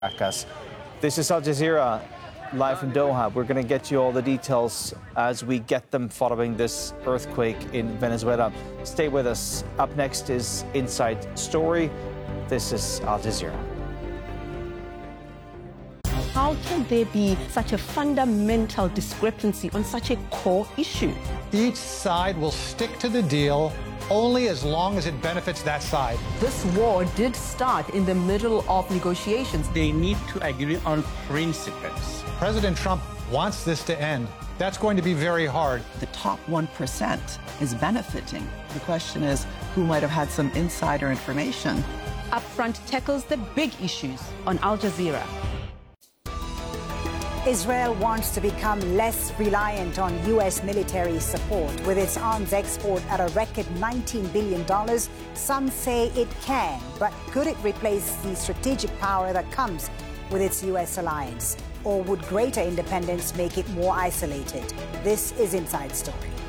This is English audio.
Caracas. This is Al Jazeera live from Doha. We're going to get you all the details as we get them following this earthquake in Venezuela. Stay with us. Up next is Inside Story. This is Al Jazeera. How can there be such a fundamental discrepancy on such a core issue? Each side will stick to the deal only as long as it benefits that side. This war did start in the middle of negotiations. They need to agree on principles. President Trump wants this to end. That's going to be very hard. The top 1% is benefiting. The question is, who might have had some insider information? Upfront tackles the big issues on Al Jazeera. Israel wants to become less reliant on U.S. military support. With its arms export at a record $19 billion, some say it can. But could it replace the strategic power that comes with its U.S. alliance? Or would greater independence make it more isolated? This is Inside Story.